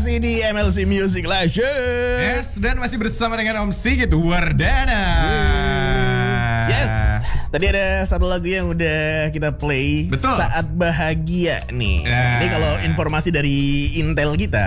masih di MLC Music Live Show. Yes, dan masih bersama dengan Om Sigit Wardana. Yes. Tadi ada satu lagu yang udah kita play. Betul. Saat Bahagia nih. Nah. Ini kalau informasi dari Intel kita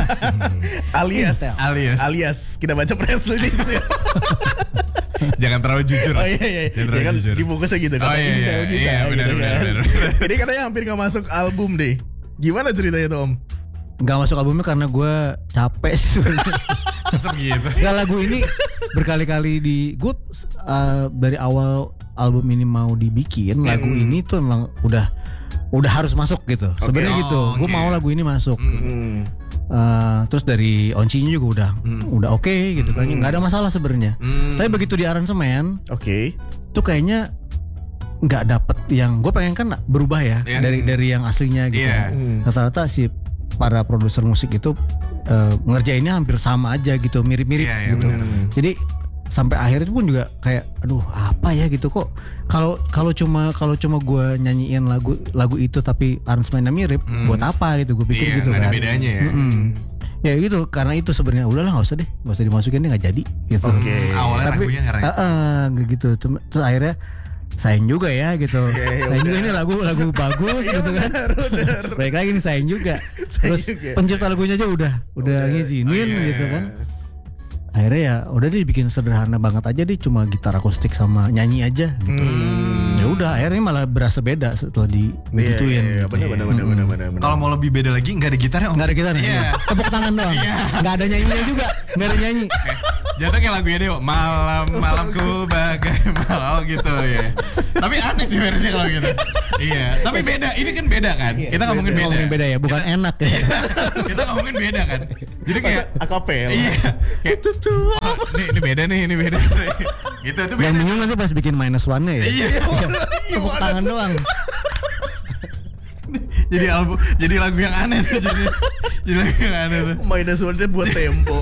alias kita baca press release ya. Jangan terlalu jujur. Oh iya. Jangan terlalu Ya kan jujur. dibungkusnya gitu kata Intel kita. Iya, benar, gitu kan. benar. Jadi katanya hampir gak masuk album deh. Gimana ceritanya tuh Om? Gak masuk albumnya karena gue capek sebenarnya. Masa begitu? Gak, lagu ini berkali-kali gue dari awal album ini mau dibikin, lagu ini tuh emang udah harus masuk gitu. Sebenarnya gitu. Gue mau lagu ini masuk. Terus dari oncinya juga udah oke gitu kan. Nggak ada masalah sebenarnya. Tapi begitu di aransemen, tuh kayaknya nggak dapet yang gue pengen kan berubah ya dari yang aslinya gitu. Rata-rata si para produser musik itu ngerjainnya hampir sama aja gitu, mirip-mirip gitu. Jadi sampai akhir itu pun juga kayak aduh apa ya gitu, kok kalau cuma gue nyanyiin lagu itu tapi aransemennya mirip, buat apa gitu gue pikir gitu kan. Ada bedanya ya. Ya gitu, karena itu sebenarnya udahlah nggak usah dimasukin, nggak jadi gitu. Awalnya tapi lagunya keren. gitu. Terus akhirnya sayang juga ya gitu. Sayang juga ini lagu bagus gitu kan. Baik lagi nih sayang juga. Terus pencipta lagunya aja udah ngizinin gitu kan. Akhirnya ya udah deh bikin sederhana banget aja deh, cuma gitar akustik sama nyanyi aja gitu. Ya udah akhirnya malah berasa beda setelah digituin. Bener. Kalau mau lebih beda lagi nggak ada gitarnya Om. Nggak ada gitarnya. Tepuk tangan doang. Nggak ada nyanyinya juga. Nggak ada nyanyi. Jatuh kayak lagunya deh, malamku bagai malam gitu ya. Tapi aneh sih versinya kalau gitu. Iya, tapi beda. Ini kan beda kan. Kita ngomongin beda ya, bukan enak ya. Kita ngomongin beda kan. Jadi kayak akapel. Iya. Ini beda nih. Gitu itu beda. Yang bingung nanti pas bikin -1-nya ya. Iya. Tepuk tangan doang. Jadi lagu yang aneh tuh jadi lagu yang aneh tuh. -1-nya buat tempo.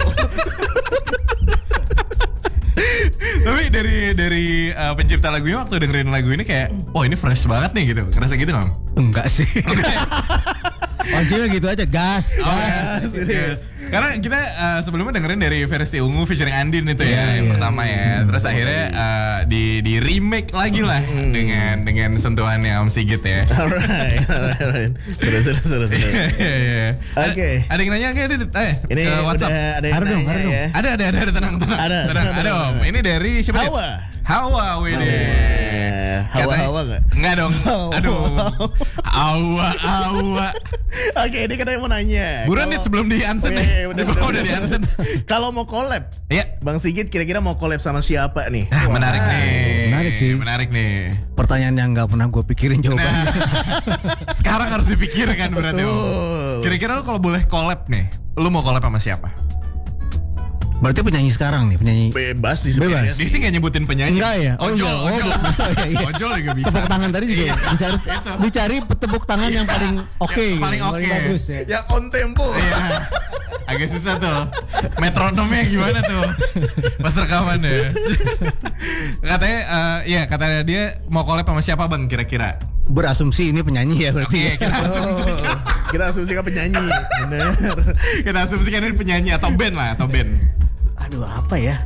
Tapi dari pencipta lagunya waktu dengerin lagu ini kayak, oh ini fresh banget nih gitu. Ngerasa gitu nggak? Enggak sih. Kuncinya gitu aja, gas. Yes. Karena kita sebelumnya dengerin dari versi Ungu featuring Andin itu yang pertama ya. Terus akhirnya di remake lagi lah dengan sentuhannya Om Sigit ya. Alright. Seru. Oke. Ada yang nanya nggak? Ini WhatsApp. ada yang nanya ya. Ada tenang. Ada Om. Ini dari siapa? Hawa Wede. Hawa nggak? Enggak dong. Aduh. Hawa. Oke, ini katanya mau nanya. Buruan nih sebelum di answer nih. Udah di answer. Kalau mau collab, iya. Bang Sigit kira-kira mau collab sama siapa nih? Menarik nih. Menarik sih. Menarik nih. Pertanyaan yang nggak pernah gue pikirin jawabannya. Sekarang harus dipikirkan berarti. Kira-kira lu kalau boleh collab nih, lu mau collab sama siapa? Berarti penyanyi sekarang nih, penyanyi Bebas sih sebenarnya. Dia sih nggak nyebutin penyanyi. Enggak ya? Ojol. Bisa ya. Iya. Ojol juga bisa. Tepuk tangan tadi juga dicari tepuk tangan yang paling oke. Paling oke. Bagus ya. Yang on tempo. Iya. Agak susah tuh. Metronomnya gimana tuh? Pas rekaman ya. Katanya dia mau collab sama siapa Bang kira-kira? Berasumsi ini penyanyi ya berarti. Oke, Kita asumsikan penyanyi. Bener. Kita asumsikan ini penyanyi atau band lah, Aduh apa ya?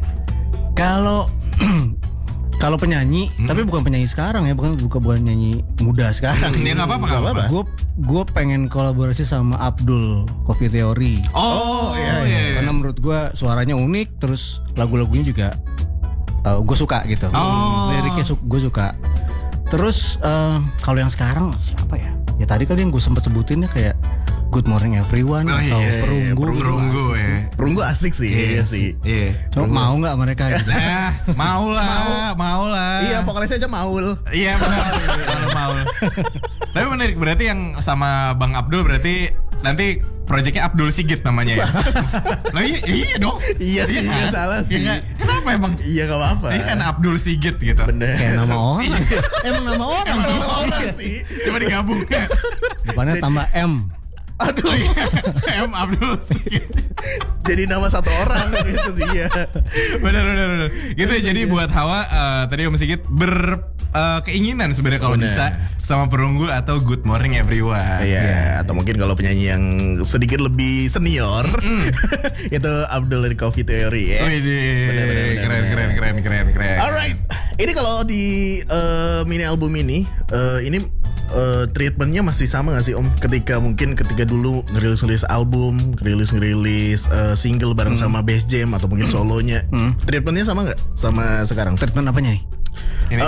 Kalau penyanyi, tapi bukan penyanyi sekarang ya, bukan penyanyi muda sekarang. Ya nggak apa-apa. Gue pengen kolaborasi sama Abdul Coffee Theory. Oh iya. Karena menurut gue suaranya unik, terus lagu-lagunya juga gue suka gitu. Liriknya gue suka. Terus kalau yang sekarang siapa ya? Ya tadi kali yang gue sempet sebutin ya kayak Good Morning Everyone atau Perunggu. Perunggu asik sih. Iya sih. Coba mau nggak mereka gitu? Mau lah. Iya, vokalisnya aja Maul. Iya benar. Maul. Tapi menarik, berarti yang sama Bang Abdul berarti nanti proyeknya Abdul Sigit namanya ya. Nah, iya dong. Iya sih, nggak salah sih. Kenapa emang? Iya nggak apa-apa. Ini kan Abdul Sigit gitu. Bener. Kayak nama orang. Emang nama orang sih. Coba digabung. Depannya tambah M. Aduh, M Abdul Sigit. Jadi nama satu orang gitu dia. Bener. Gitu ya, jadi buat Hawa tadi Om Sigit keinginan sebenarnya kalau bisa sama perunggu atau Good Morning Everyone. Iya, atau mungkin kalau penyanyi yang sedikit lebih senior itu Abdul dari Coffee Theory ya. Keren. Alright, ini kalau di mini album ini treatmentnya masih sama gak sih Om? Ketika dulu ngerilis album, ngerilis single bareng sama Bass Jam atau mungkin solonya, treatmentnya sama gak sama sekarang? Treatment apanya nih? Ini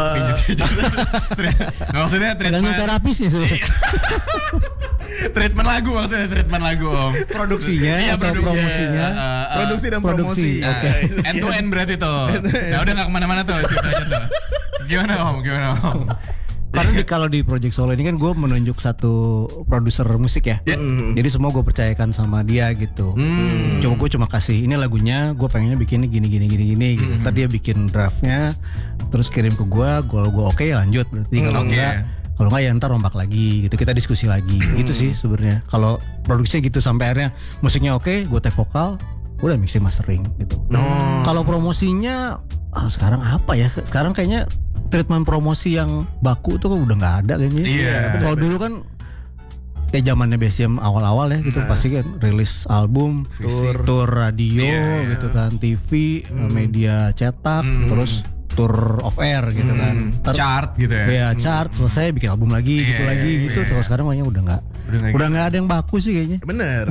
maksudnya treatment terapisnya sebenarnya. Treatment lagu Om. Produksinya atau promosinya? Produksi dan promosi. Oke. End to end berarti tuh. Nah udah gak kemana-mana tuh situ aja tuh. Gimana Om? Karena kalau di project solo ini kan gue menunjuk satu produser musik ya. Jadi semua gue percayakan sama dia gitu. Gue cuma kasih ini lagunya, gue pengennya bikinnya gini gitu. Ntar dia bikin draftnya, terus kirim ke gue. Kalau gue oke ya lanjut. Berarti kalau enggak ya ntar rombak lagi gitu. Kita diskusi lagi. Gitu sih sebenarnya. Kalau produksinya gitu sampai akhirnya musiknya oke, gue take vokal, udah mixing mastering gitu. Kalau promosinya sekarang apa ya? Sekarang kayaknya treatment promosi yang baku tuh udah nggak ada kayaknya. Iya. Kalau dulu kan zamannya BCM awal-awal ya gitu pasti kan rilis album, tour radio gitu kan, TV, media cetak, terus tour off air gitu kan. Chart gitu ya. Ya chart selesai bikin album lagi gitu lagi gitu. Terus sekarang kayaknya udah nggak ada yang baku sih kayaknya. Bener.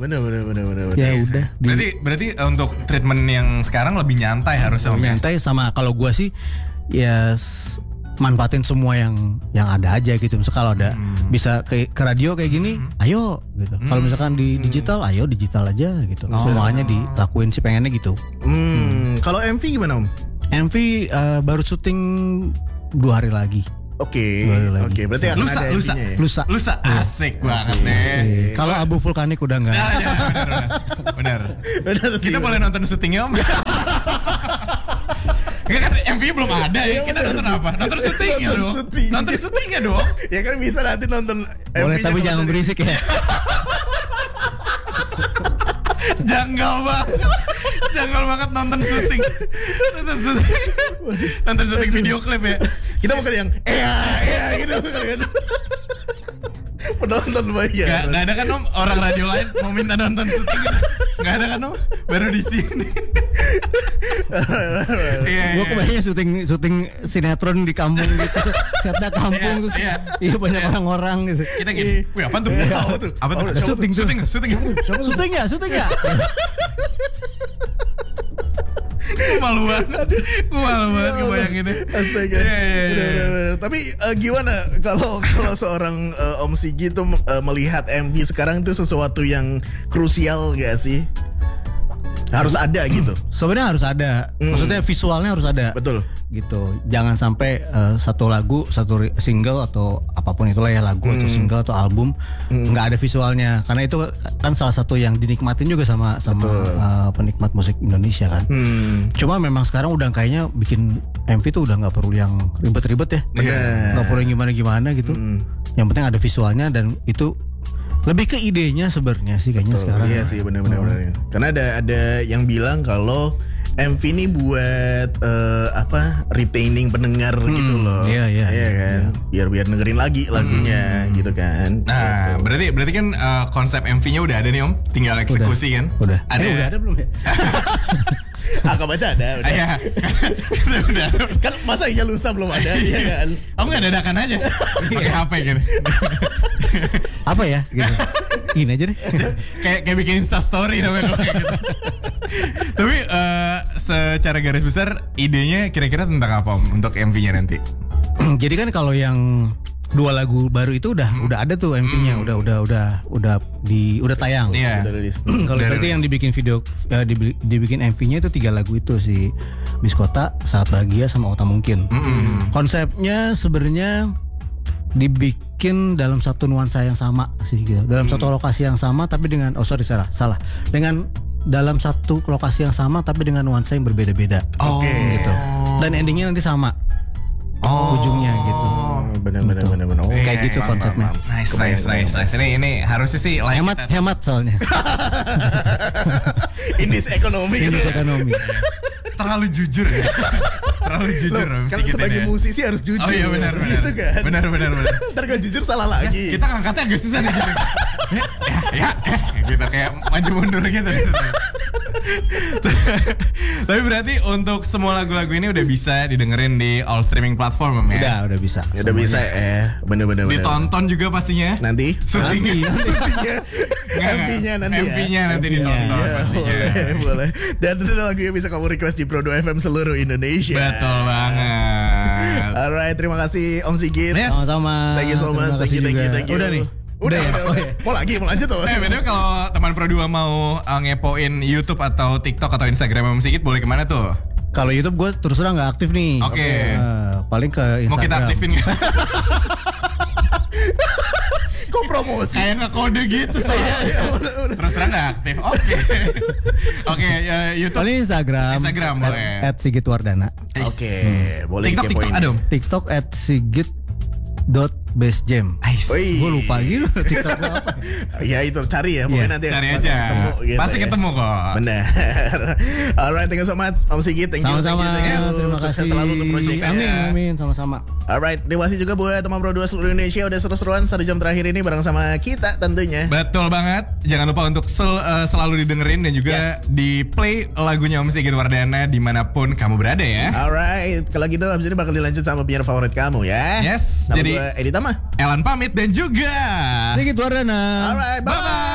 Ya udah. Berarti untuk treatment yang sekarang lebih nyantai harusnya Om. Nyantai sama kalau gua sih ya manfaatin semua yang ada aja gitu. Misalnya kalau ada bisa ke radio kayak gini, ayo gitu. Kalau misalkan di digital, ayo digital aja gitu. Semuanya dilakuin sih pengennya gitu. Kalau MV gimana Om? MV baru syuting 2 hari lagi. Oke. Berarti akan ada MV-nya ya? Lusa. Asik banget nih. Kalau abu vulkanik udah enggak. Benar Kita boleh nonton syutingnya Om. Enggak kan MV belum ada ya. Kita nonton apa? Nonton syutingnya dong. Nonton syutingnya dong. Ya kan bisa nanti nonton MV-nya. Boleh tapi jangan berisik ya. Janggal banget nonton syuting. Nonton syuting video klip ya. Kita bukan yang gitu kan. Penonton bayar. Gak ada kan Om orang radio lain mau minta nonton syuting. Gak ada kan Om. Baru di sini. Gue kebayangnya syuting sinetron di kampung gitu. Setnya kampung terus iya banyak orang-orang gitu. Kita gini. Wih apaan tuh? Apa tuh? Syuting ya. Gue malu banget kebayanginnya. Astaga. Tapi gimana kalau seorang Om Sigi tuh melihat MV sekarang itu sesuatu yang krusial gak sih? Harus ada gitu. Sebenarnya harus ada. Maksudnya visualnya harus ada. Betul. Gitu. Jangan sampai satu lagu, satu single atau apapun itulah ya, lagu atau single atau album nggak ada visualnya. Karena itu kan salah satu yang dinikmatin juga sama penikmat musik Indonesia kan. Cuma memang sekarang udah kayaknya bikin MV tuh udah nggak perlu yang ribet-ribet ya. Nggak perlu yang gimana-gimana gitu. Yang penting ada visualnya dan itu lebih ke idenya sebenarnya sih kayaknya sekarang. Iya sih benar-benar. Karena ada yang bilang kalau MV ini buat retaining pendengar gitu loh. Iya kan. Biar dengerin lagi lagunya gitu kan. Nah, gitu. berarti kan konsep MV-nya udah ada nih Om, tinggal eksekusi kan? Udah. Udah ada belum ya? Agak baca ada. Iya. Udah. Kan masa iya lusa belum ada ya kan? Aku nggak dadakan aja. Pakai HP gitu. Apa ya? Gitu. Ini aja deh. kayak bikin Insta story namanya kayak gitu. Tapi secara garis besar idenya kira-kira tentang apa Om untuk MV-nya nanti? Jadi kan kalau yang 2 lagu baru itu udah ada tuh MV-nya, udah tayang. Iya. Kalau berarti yang dibikin video dibikin MV-nya itu 3 lagu itu si Biskota, Saat Bahagia sama Otak Mungkin. Konsepnya sebenarnya dibikin dalam satu nuansa yang sama sih gitu. Dalam satu lokasi yang sama tapi dengan salah. Dengan dalam satu lokasi yang sama tapi dengan nuansa yang berbeda-beda. Oke. Gitu. Dan endingnya nanti sama. Ujungnya gitu. Benar. Kayak gitu konsepnya. Nice. Ini harusnya sih hemat soalnya. Indis ekonomi. Terlalu jujur ya. Terlalu jujur Loh, Om kan Sigit sebagai ini ya. musisi harus jujur. Oh iya benar. Gitu kan. Benar. Ntar gak jujur salah lagi. Kita ngangkatnya agak susah nih gitu. Ya, gitu kayak maju mundur gitu. Tapi berarti untuk semua lagu-lagu ini udah bisa didengerin di all streaming platform Om, ya? Udah bisa. Udah bisa bener-bener. Ditonton juga pastinya. Nanti Syutingnya. MV-nya nanti ya. MV-nya nanti ditonton Iya, pastinya. boleh. Dan itu lagu yang bisa kamu request di Pro2 FM seluruh Indonesia. Betul banget. Alright, terima kasih Om Sigit. Yes. Sama-sama. Thank you so much. Terima Thank you, kasih thank you, juga. thank you. Udah nih. Udah. Mau lanjut tuh. Bener kalau teman Pro2 mau ngepoin YouTube atau TikTok atau Instagram Om Sigit boleh kemana tuh? Kalau YouTube gue terus terang nggak aktif nih. Oke. Paling ke Instagram. Mau kita aktifin nggak? Kok promosi? Kayak ngekode gitu sih. Terus terang nggak aktif. Oke, YouTube. Paling Instagram boleh. @sigitwardana. Oke, boleh TikTok dikepoin. ada Om? TikTok @sigit.bestjam. Wih. Gue lupa gitu TikTok gua apa. Ya itu cari ya, pokoknya nanti Cari pasti aja. ketemu gitu Pasti ya. ketemu kok. Benar. Alright, thank you so much Om Sigit. Thank you. Sama-sama. Thank you. Terima Sukses kasih. selalu untuk project-nya. Amin. Sama-sama. Alright, terima kasih juga buat teman Pro2 seluruh Indonesia udah seru-seruan 1 jam terakhir ini bareng sama kita tentunya. Betul banget. Jangan lupa untuk selalu didengerin dan juga di play lagunya Om Sigit Wardana dimanapun kamu berada ya. Alright, kalau gitu abis ini bakal dilanjut sama penyiar favorit kamu ya. Yes, Nama jadi gue Edi Tama. Elan pamit dan juga Sigit Wardana. Alright, bye.